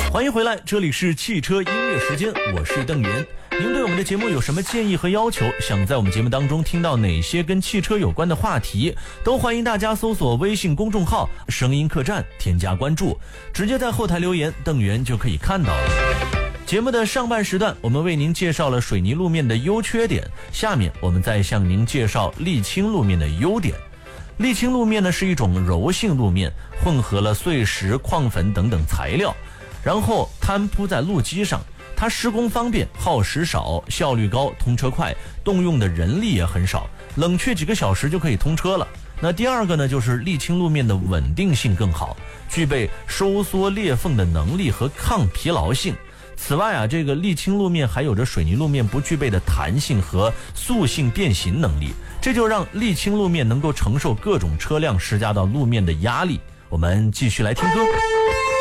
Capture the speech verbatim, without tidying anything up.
欢迎回来，这里是汽车音乐时间，我是邓源。您对我们的节目有什么建议和要求？想在我们节目当中听到哪些跟汽车有关的话题？都欢迎大家搜索微信公众号声音客栈，添加关注，直接在后台留言，邓源就可以看到了。节目的上半时段，我们为您介绍了水泥路面的优缺点，下面我们再向您介绍沥青路面的优点。沥青路面呢是一种柔性路面，混合了碎石、矿粉等等材料，然后摊铺在路基上，它施工方便，耗时少，效率高，通车快，动用的人力也很少，冷却几个小时就可以通车了。那第二个呢，就是沥青路面的稳定性更好，具备收缩裂缝的能力和抗疲劳性。此外啊，这个沥青路面还有着水泥路面不具备的弹性和塑性变形能力，这就让沥青路面能够承受各种车辆施加到路面的压力。我们继续来听歌。